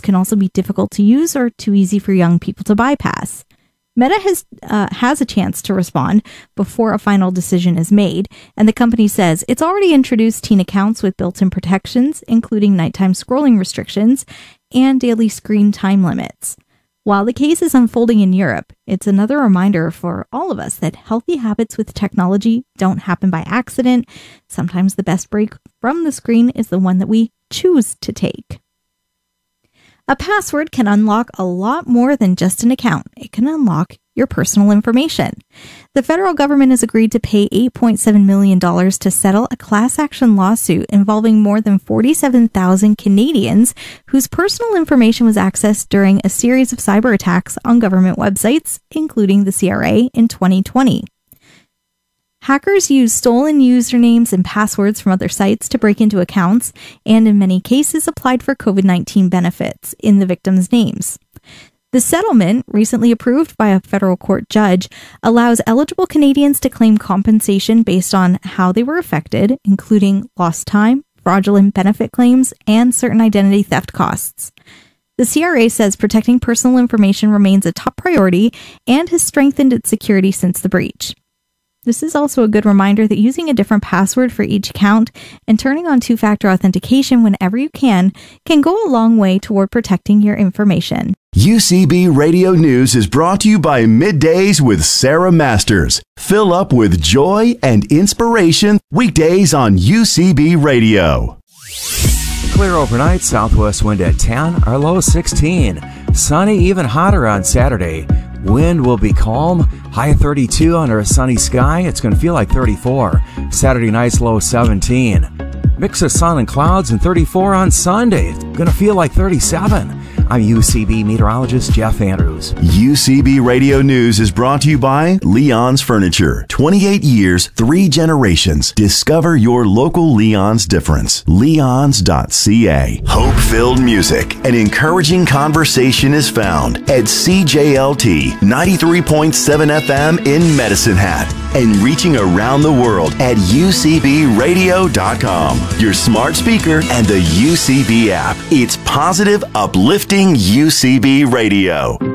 can also be difficult to use or too easy for young people to bypass. Meta has a chance to respond before a final decision is made, and the company says it's already introduced teen accounts with built-in protections, including nighttime scrolling restrictions and daily screen time limits. While the case is unfolding in Europe, it's another reminder for all of us that healthy habits with technology don't happen by accident. Sometimes the best break from the screen is the one that we choose to take. A password can unlock a lot more than just an account. It can unlock your personal information. The federal government has agreed to pay $8.7 million to settle a class action lawsuit involving more than 47,000 Canadians whose personal information was accessed during a series of cyber attacks on government websites, including the CRA, in 2020. Hackers use stolen usernames and passwords from other sites to break into accounts and, in many cases, applied for COVID-19 benefits in the victims' names. The settlement, recently approved by a federal court judge, allows eligible Canadians to claim compensation based on how they were affected, including lost time, fraudulent benefit claims, and certain identity theft costs. The CRA says protecting personal information remains a top priority and has strengthened its security since the breach. This is also a good reminder that using a different password for each account and turning on two-factor authentication whenever you can go a long way toward protecting your information. UCB Radio News is brought to you by Middays with Sarah Masters. Fill up with joy and inspiration weekdays on UCB Radio. Clear overnight, southwest wind at 10, our low 16. Sunny, even hotter on Saturday. Wind will be calm, high 32 under a sunny sky. It's going to feel like 34. Saturday night's low 17. Mix of sun and clouds and 34 on Sunday. It's going to feel like 37. I'm UCB meteorologist Jeff Andrews. UCB Radio News is brought to you by Leon's Furniture. 28 years, 3 generations. Discover your local Leon's difference. Leons.ca. Hope-filled music and encouraging conversation is found at CJLT 93.7 FM in Medicine Hat and reaching around the world at UCBradio.com. Your smart speaker and the UCB app. It's positive, uplifting UCB Radio.